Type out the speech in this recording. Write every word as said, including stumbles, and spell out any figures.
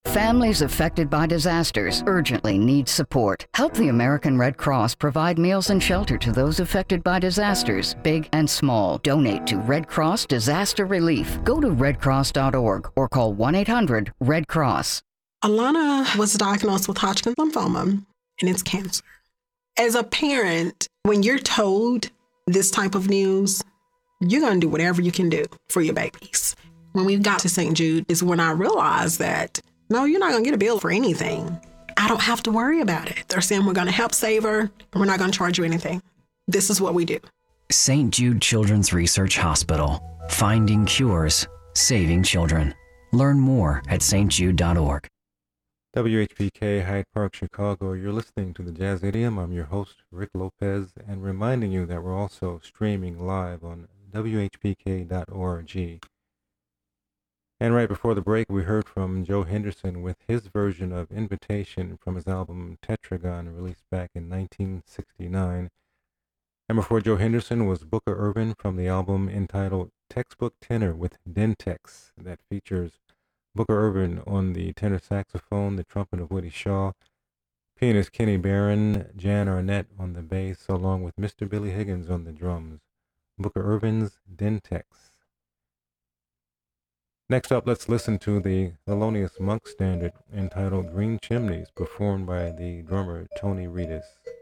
Families affected by disasters urgently need support. Help the American Red Cross provide meals and shelter to those affected by disasters, big and small. Donate to Red Cross Disaster Relief. Go to red cross dot org or call one eight hundred red cross. Alana was diagnosed with Hodgkin's lymphoma, and it's cancer. As a parent, when you're told this type of news, you're going to do whatever you can do for your babies. When we got to Saint Jude is when I realized that, no, you're not going to get a bill for anything. I don't have to worry about it. They're saying we're going to help save her, and we're not going to charge you anything. This is what we do. Saint Jude Children's Research Hospital. Finding cures, saving children. Learn more at s t jude dot org. W H P K Hyde Park, Chicago. You're listening to the Jazz Idiom. I'm your host, Rick Lopez, and reminding you that we're also streaming live on w h p k dot org. And right before the break, we heard from Joe Henderson with his version of Invitation from his album Tetragon, released back in nineteen sixty-nine. And before Joe Henderson was Booker Ervin from the album entitled Textbook Tenor with Dentex, that features Booker Ervin on the tenor saxophone, the trumpet of Woody Shaw, pianist Kenny Barron, Jan Arnett on the bass, along with Mister Billy Higgins on the drums. Booker Ervin's Dentex. Next up, let's listen to the Thelonious Monk standard entitled Green Chimneys, performed by the drummer Tony Reedus.